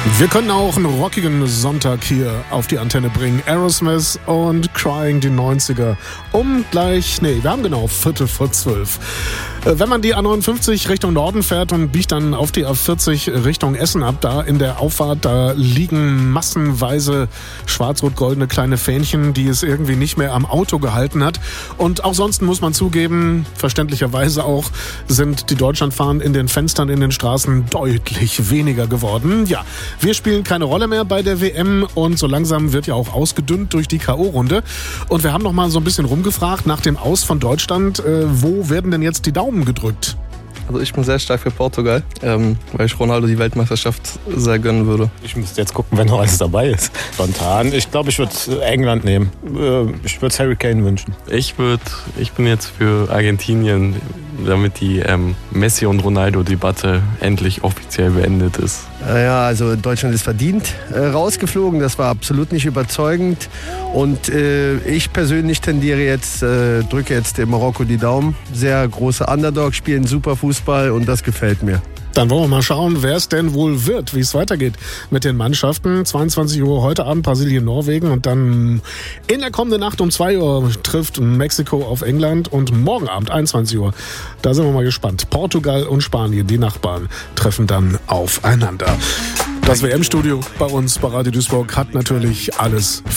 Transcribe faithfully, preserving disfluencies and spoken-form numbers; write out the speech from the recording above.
Wir können auch einen rockigen Sonntag hier auf die Antenne bringen. Aerosmith und Crying, die neunziger. Um gleich, nee, wir haben genau Viertel vor zwölf. Wenn man die A neunundfünfzig Richtung Norden fährt und biegt dann auf die A vierzig Richtung Essen ab, da in der Auffahrt, da liegen massenweise schwarz-rot-goldene kleine Fähnchen, die es irgendwie nicht mehr am Auto gehalten hat. Und auch sonst muss man zugeben, verständlicherweise auch, sind die Deutschlandfahnen in den Fenstern in den Straßen deutlich weniger geworden. Ja, wir spielen keine Rolle mehr bei der W M und so langsam wird ja auch ausgedünnt durch die K O-Runde. Und wir haben noch mal so ein bisschen rumgefragt nach dem Aus von Deutschland, äh, wo werden denn jetzt die Daumen gedrückt? Also ich bin sehr stark für Portugal, ähm, weil ich Ronaldo die Weltmeisterschaft sehr gönnen würde. Ich müsste jetzt gucken, wenn noch alles dabei ist. Spontan. Ich glaube, ich würde England nehmen. Ich würde es Harry Kane wünschen. Ich würde, ich bin jetzt für Argentinien, damit die ähm, Messi- und Ronaldo-Debatte endlich offiziell beendet ist. Ja, also Deutschland ist verdient äh, rausgeflogen. Das war absolut nicht überzeugend. Und äh, ich persönlich tendiere jetzt, äh, drücke jetzt dem Marokko die Daumen. Sehr große Underdog, spielen super Fußball und das gefällt mir. Dann wollen wir mal schauen, wer es denn wohl wird, wie es weitergeht mit den Mannschaften. zweiundzwanzig Uhr heute Abend Brasilien, Norwegen und dann in der kommenden Nacht um zwei Uhr trifft Mexiko auf England und morgen Abend einundzwanzig Uhr, da sind wir mal gespannt. Portugal und Spanien, die Nachbarn, treffen dann aufeinander. Das W M-Studio bei uns bei Radio Duisburg hat natürlich alles